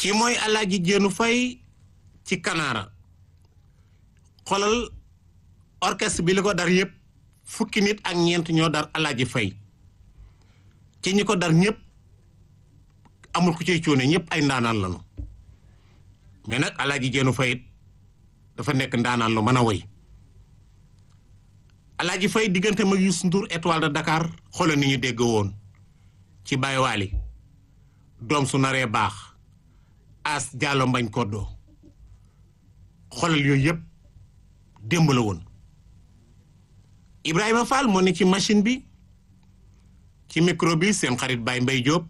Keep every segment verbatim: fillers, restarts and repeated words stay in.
ki mooy Alaaji Jéenu Fay ci Kanaara xolal orchestre bi li ko dar yëpp fukki nit ak ñeent ñoo dar Alaaji Fay ci ñi ko dar ñëpp amul ku ciy cuune ñëpp ay ndaanaan lañu mais nag Alaaji Jéenu Fay dafa nekk ndaanaan lu mën a woy Alaaji Fay diggante mag Youssou Ndour étoile de Dakar xoolal ni ñu dégg woon ci Baye Waly doom su naree baax as Diallo Mbañ Koddo xoolal yooyu yëpp démb la woon Ibrahima Fall moo ne ci machine bi ci micro bi seen xarit Baye Mbaye Diop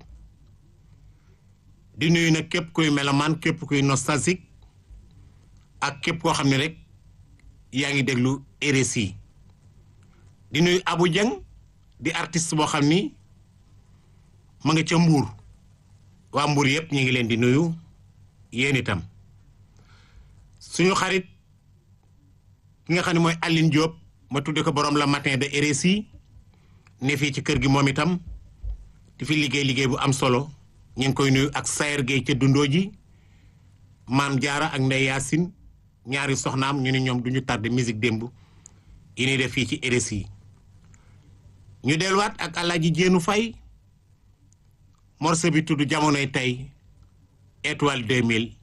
di nuyu nag képp kuy melomaan képp kuy nostalgique ak képp koo xam ne rek yaa ngi déglu R S I di nuyu Abou Dieng di artiste boo xam ni ma nga ca Mbuur waa Mbuur yëpp ñu ngi leen di nuyu yéen itam suñu xarit ki nga xam ne mooy Aline Diop ma tudde ko borom la matin de R S I ne fii ci kër gi moom itam di fi liggéey liggéey bu am solo ñu ngi koy nuyu ak Sayer Gueye ca dundoo ji Maam Jaara ak Ndey Yaasin ñaari soxnaam ñu ne ñoom duñu tardé musique démb yi ñuy def fii ci R S I ñu delluwaat ak Alaaji Jéenu Fay morceau bi tudd jamonoy tey étoile deux mille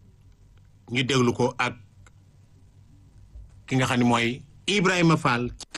ñu déglu ko ak ki nga xam ne mooy Ibrahima Fall